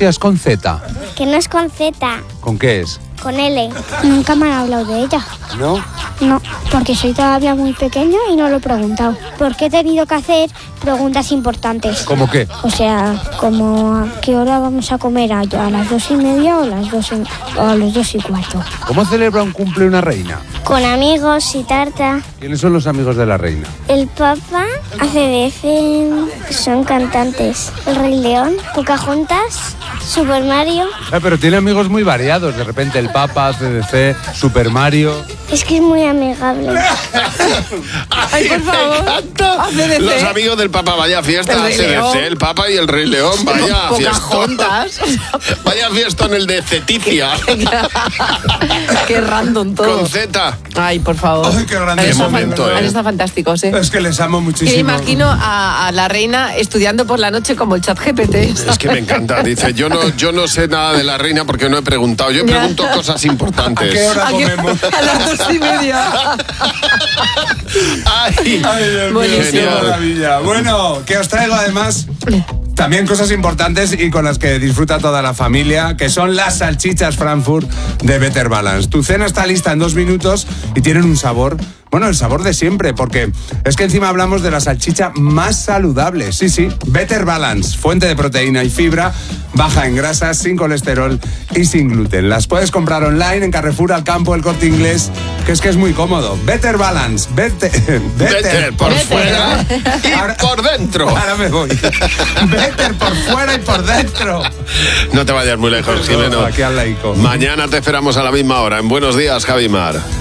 es con Z? Que no es con Z, ¿Con qué es? con L. Nunca me han hablado de ella. ¿No? No, porque soy todavía muy pequeña y no lo he preguntado. Porque he tenido que hacer preguntas importantes. ¿Cómo qué? O sea, como ¿a qué hora vamos a comer? ¿A las 2:30 o a las 2:15? ¿Cómo celebra un cumple una reina? Con amigos y tarta. ¿Quiénes son los amigos de la reina? El Papa, ACDC, son cantantes. El Rey León, Pocahontas, Super Mario. Pero tiene amigos muy variados. De repente el Papa, CDC, Super Mario. Es que es muy amigable. Ay, por favor. encanta. Los amigos del Papa, vaya fiesta. CDC, el Papa y el Rey León, vaya fiesta. Vaya fiesta en el de Ceticia. Qué random todo. Con Z. Ay, por favor. Ay, qué grande Qué momento, Está fantástico, ¿eh? Es que les amo muchísimo. Yo imagino a la reina estudiando por la noche como el ChatGPT. Es que me encanta. Dice, yo no sé nada de la reina porque no he preguntado. Yo pregunto cosas importantes. ¿A qué hora comemos? A las 2:30. Ay, Dios mío, qué maravilla. Bueno, que os traigo además también cosas importantes y con las que disfruta toda la familia, que son las salchichas Frankfurt de Better Balance. Tu cena está lista en 2 minutos y tienen un sabor, bueno, el sabor de siempre, porque es que encima hablamos de la salchicha más saludable. Sí, Better Balance, fuente de proteína y fibra, baja en grasas, sin colesterol y sin gluten. Las puedes comprar online en Carrefour, Alcampo, El Corte Inglés, que es muy cómodo. Better Balance, Better por fuera y por dentro. Ahora me voy. Better por fuera y por dentro. No te vayas muy lejos, Jimeno. Aquí al laico. Mañana te esperamos a la misma hora. En Buenos Días, Javimar.